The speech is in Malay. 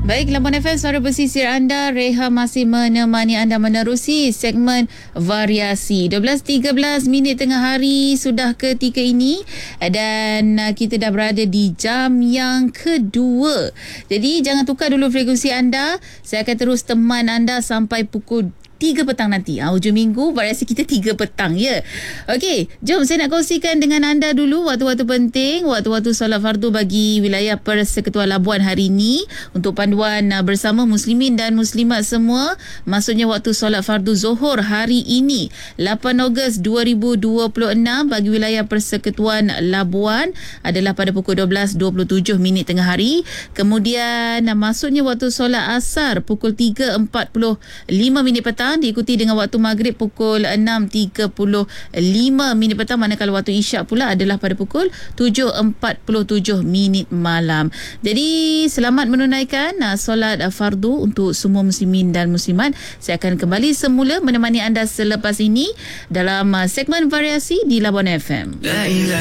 Baik, Labuan FM, suara bersisir anda. Reha masih menemani anda menerusi segmen variasi. 12.13 minit tengah hari sudah ketika ini. Dan kita dah berada di jam yang kedua. Jadi jangan tukar dulu frekuensi anda. Saya akan terus teman anda sampai pukul 3 petang nanti. Hujung minggu variasi kita 3 petang ya. Okey, jom saya nak kongsikan dengan anda dulu waktu-waktu penting, waktu-waktu solat fardu bagi wilayah Persekutuan Labuan hari ini untuk panduan bersama muslimin dan muslimat semua. Maksudnya waktu solat fardu Zuhur hari ini 8 Ogos 2026 bagi wilayah Persekutuan Labuan adalah pada pukul 12.27 minit tengah hari. Kemudian maksudnya waktu solat asar pukul 3.45 minit petang diikuti dengan waktu maghrib pukul 6.35 minit petang, manakala waktu isyak pula adalah pada pukul 7.47 minit malam. Jadi selamat menunaikan solat fardu untuk semua muslimin dan muslimat. Saya akan kembali semula menemani anda selepas ini dalam segmen variasi di Labuan FM.